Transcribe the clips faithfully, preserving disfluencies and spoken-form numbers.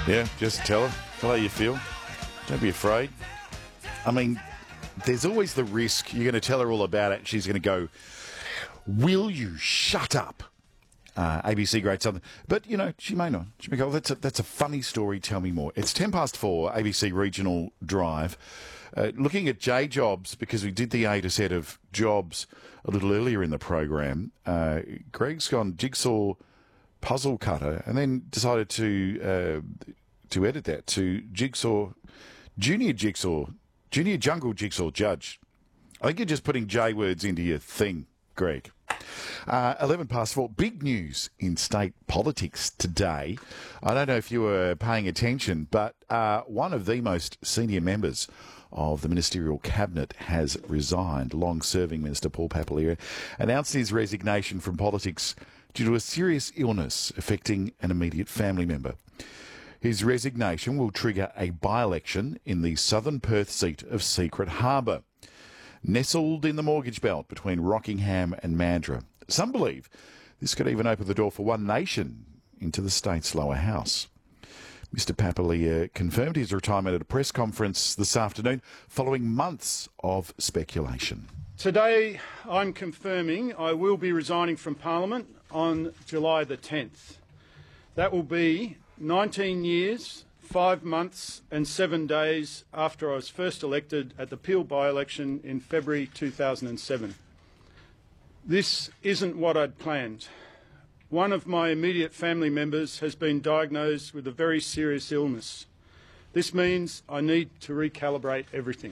Yeah, just tell her. Tell her how you feel. Don't be afraid. I mean, there's always the risk you're going to tell her all about it. She's going to go, will you shut up? Uh, A B C Great Southern. But, you know, she may not. She may go, oh, that's a, that's a funny story. Tell me more. It's ten past four, A B C Regional Drive. Uh, looking at J Jobs, because we did the A to Z of jobs a little earlier in the program. Uh, Greg's gone jigsaw puzzle cutter and then decided to uh, to edit that to jigsaw, junior jigsaw, junior jungle jigsaw judge. I think you're just putting J words into your thing, Greg. Uh, eleven past four, big news in state politics today. I don't know if you were paying attention, but uh, one of the most senior members of the ministerial cabinet has resigned. Long-serving Minister Paul Papaliera announced his resignation from politics due to a serious illness affecting an immediate family member. His resignation will trigger a by-election in the southern Perth seat of Secret Harbour, nestled in the mortgage belt between Rockingham and Mandurah. Some believe this could even open the door for One Nation into the state's lower house. Mister Papaliera confirmed his retirement at a press conference this afternoon following months of speculation. Today I'm confirming I will be resigning from Parliament on July the tenth. That will be nineteen years, five months and seven days after I was first elected at the Peel by-election in February two thousand seven. This isn't what I'd planned. One of my immediate family members has been diagnosed with a very serious illness. This means I need to recalibrate everything.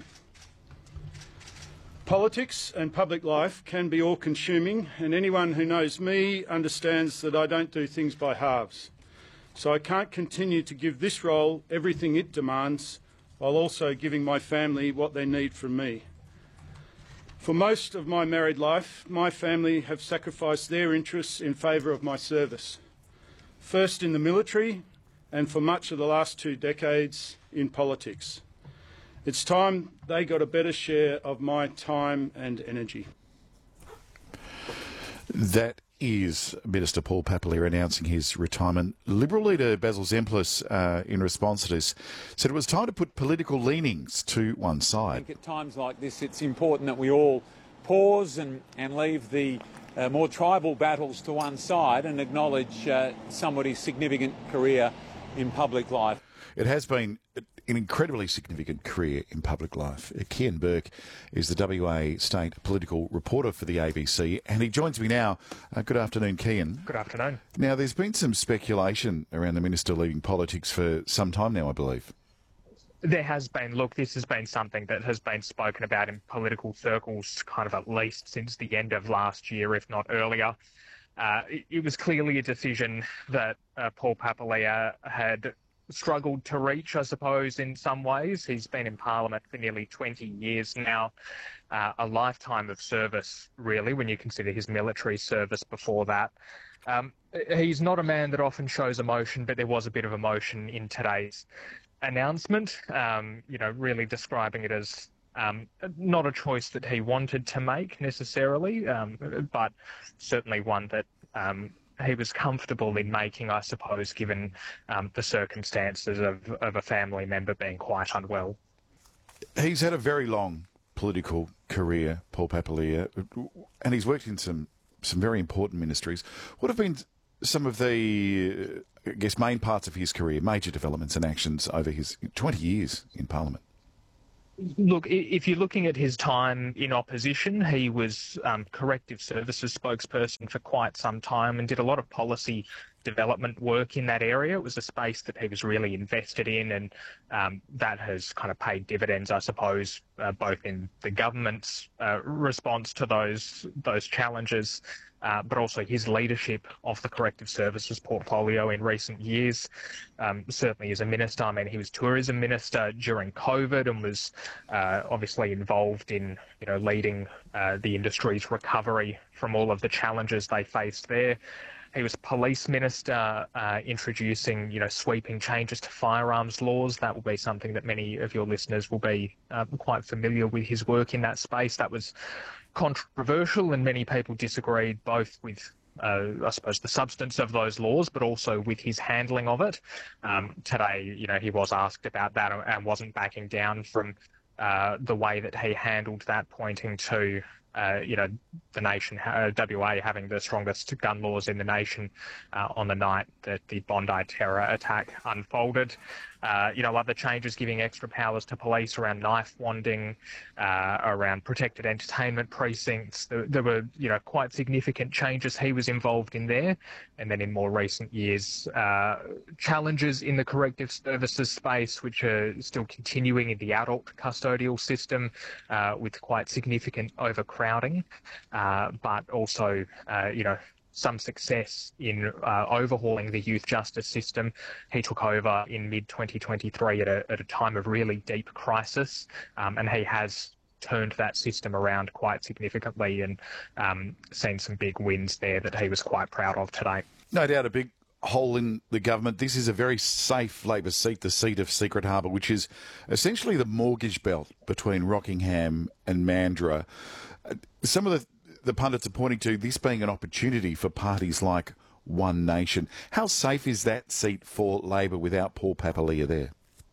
Politics and public life can be all-consuming, and anyone who knows me understands that I don't do things by halves. So I can't continue to give this role everything it demands while also giving my family what they need from me. For most of my married life, my family have sacrificed their interests in favour of my service, first in the military and for much of the last two decades in politics. It's time they got a better share of my time and energy. That is Minister Paul Papaliera announcing his retirement. Liberal leader Basil Zemplis, uh, in response to this, said it was time to put political leanings to one side. I think at times like this it's important that we all pause and, and leave the uh, more tribal battles to one side and acknowledge uh, somebody's significant career in public life. It has been an incredibly significant career in public life. Kian Burke is the W A state political reporter for the A B C, and he joins me now. Uh, good afternoon, Kian. Good afternoon. Now, there's been some speculation around the minister leaving politics for some time now, I believe. There has been. Look, this has been something that has been spoken about in political circles kind of at least since the end of last year, if not earlier. Uh, it, it was clearly a decision that uh, Paul Papaliera had struggled to reach, I suppose, in some ways. He's been in Parliament for nearly twenty years now, uh, a lifetime of service, really, when you consider his military service before that. Um, he's not a man that often shows emotion, but there was a bit of emotion in today's announcement, um, you know, really describing it as um, not a choice that he wanted to make necessarily, um, but certainly one that um, he was comfortable in making, I suppose, given um, the circumstances of, of a family member being quite unwell. He's had a very long political career, Paul Papaliera, and he's worked in some, some very important ministries. What have been some of the, uh, I guess, main parts of his career, major developments and actions over his twenty years in Parliament? Look, if you're looking at his time in opposition, he was um, corrective services spokesperson for quite some time and did a lot of policy development work in that area. It was a space that he was really invested in, and um, that has kind of paid dividends, I suppose, uh, both in the government's uh, response to those those challenges, uh, but also his leadership of the corrective services portfolio in recent years. Um, certainly as a minister, I mean, he was tourism minister during COVID and was uh, obviously involved in, you know, leading uh, the industry's recovery from all of the challenges they faced there. He was police minister, uh, introducing, you know, sweeping changes to firearms laws. That will be something that many of your listeners will be uh, quite familiar with his work in that space. That was controversial, and many people disagreed both with uh, I suppose, the substance of those laws, but also with his handling of it. Um, today, you know, he was asked about that and wasn't backing down from uh, the way that he handled that, pointing to, uh, you know, the nation, uh, W A, having the strongest gun laws in the nation uh, on the night that the Bondi terror attack unfolded. Uh, you know, other changes giving extra powers to police around knife wanding, uh, around protected entertainment precincts. There, there were, you know, quite significant changes he was involved in there. And then in more recent years, uh, challenges in the corrective services space, which are still continuing in the adult custodial system uh, with quite significant overcrowding, uh, but also, uh, you know, some success in uh, overhauling the youth justice system. He took over in mid twenty twenty-three at a, at a time of really deep crisis, um, and he has turned that system around quite significantly and um, seen some big wins there that he was quite proud of today. No doubt a big hole in the government. This is a very safe Labor seat, the seat of Secret Harbour, which is essentially the mortgage belt between Rockingham and Mandurah. Uh, some of the The pundits are pointing to this being an opportunity for parties like One Nation. How safe is that seat for Labor without Paul Papalia there?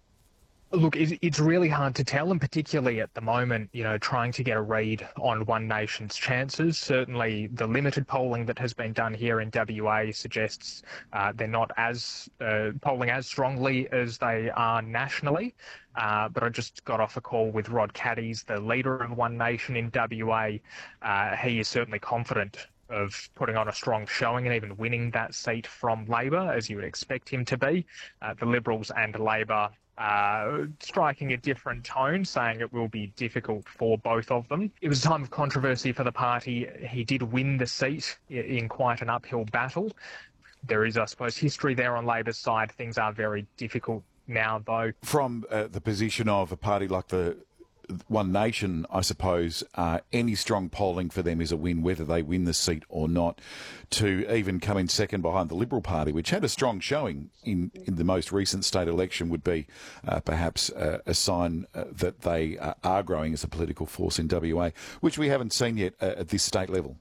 Look, it's really hard to tell, and particularly at the moment, you know, trying to get a read on One Nation's chances. Certainly the limited polling that has been done here in W A suggests uh, they're not as uh, polling as strongly as they are nationally. Uh, but I just got off a call with Rod Caddies, the leader of One Nation in W A. Uh, he is certainly confident of putting on a strong showing and even winning that seat from Labor, as you would expect him to be. Uh, the Liberals and Labor uh, striking a different tone, saying it will be difficult for both of them. It was a time of controversy for the party. He did win the seat in quite an uphill battle. There is, I suppose, history there on Labor's side. Things are very difficult now, though. From uh, the position of a party like the One Nation, I suppose, uh, any strong polling for them is a win, whether they win the seat or not. To even come in second behind the Liberal Party, which had a strong showing in, in the most recent state election, would be uh, perhaps uh, a sign uh, that they uh, are growing as a political force in W A, which we haven't seen yet uh, at this state level.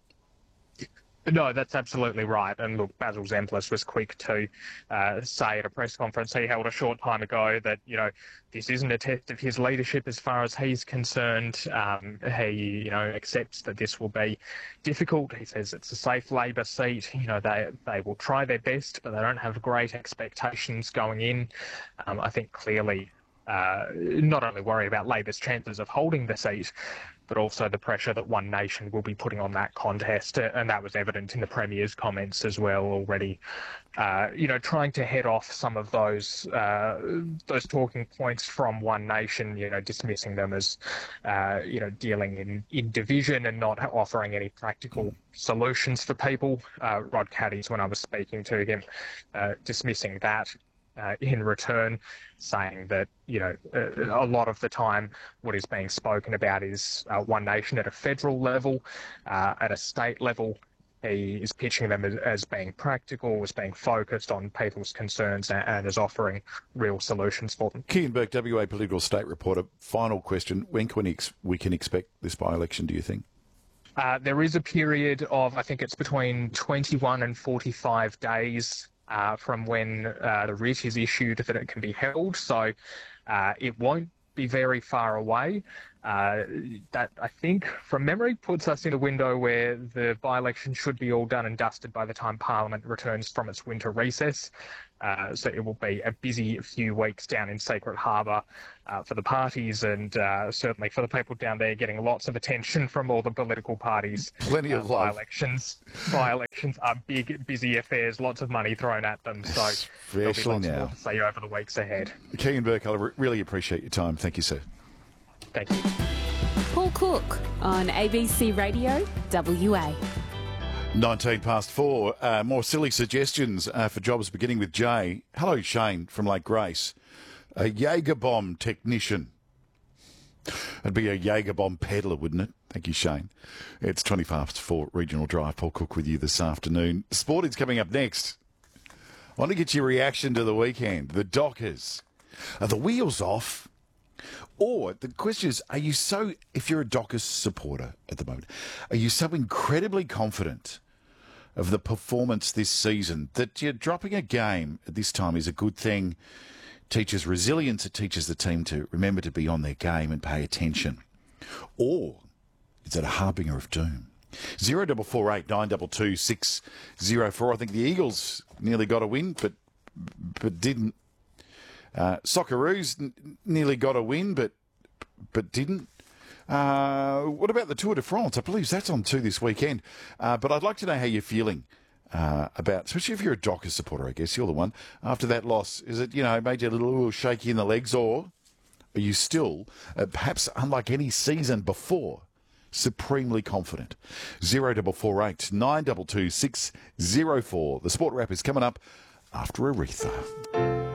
No, that's absolutely right. And look, Basil Zemplis was quick to uh, say at a press conference he held a short time ago that, you know, this isn't a test of his leadership as far as he's concerned. Um, he, you know, accepts that this will be difficult. He says it's a safe Labor seat. You know, they they will try their best, but they don't have great expectations going in. Um, I think clearly uh, not only worry about Labor's chances of holding the seat, but also the pressure that One Nation will be putting on that contest. And that was evident in the Premier's comments as well already, uh, you know, trying to head off some of those uh, those talking points from One Nation, you know, dismissing them as, uh, you know, dealing in, in division and not offering any practical solutions for people. Uh, Rod Caddies, when I was speaking to him, uh, dismissing that. Uh, in return, saying that, you know, uh, a lot of the time what is being spoken about is uh, One Nation at a federal level, uh, at a state level. He is pitching them as, as being practical, as being focused on people's concerns and, and as offering real solutions for them. Kean Burke, W A political state reporter. Final question. When can we, ex- we can expect this by-election, do you think? Uh, there is a period of, I think it's between twenty-one and forty-five days Uh, from when uh, the writ is issued that it can be held. So uh, it won't be very far away. Uh, that, I think, from memory, puts us in a window where the by-election should be all done and dusted by the time Parliament returns from its winter recess. Uh, so it will be a busy few weeks down in Secret Harbour uh, for the parties and uh, certainly for the people down there, getting lots of attention from all the political parties. Plenty of uh, love. By-elections, by-elections are big, busy affairs, lots of money thrown at them. So there'll be lots more to say over the weeks ahead. Kean Burke, I really appreciate your time. Thank you, sir. Thank you. Paul Cook on A B C Radio W A. nineteen past four. Uh, more silly suggestions uh, for jobs beginning with J. Hello, Shane from Lake Grace. A Jaeger bomb technician. It'd be a Jaeger bomb peddler, wouldn't it? Thank you, Shane. It's twenty past four, Regional Drive. Paul Cook with you this afternoon. Sport is coming up next. I want to get your reaction to the weekend. The Dockers. Are the wheels off? Or the question is, are you so, if you're a Dockers supporter at the moment, are you so incredibly confident of the performance this season, that you're dropping a game at this time is a good thing. Teaches resilience. It teaches the team to remember to be on their game and pay attention. Or is it a harbinger of doom? Zero double four eight nine double two six zero four. I think the Eagles nearly got a win, but but didn't. Uh, Socceroos n- nearly got a win, but but didn't. Uh, what about the Tour de France? I believe that's on too this weekend. Uh, but I'd like to know how you're feeling uh, about, especially if you're a Dockers supporter, I guess you're the one, after that loss. Is it, you know, made you a little, little shaky in the legs, or are you still, uh, perhaps unlike any season before, supremely confident? Zero double four eight nine double two six zero four. The Sport Wrap is coming up after Aretha.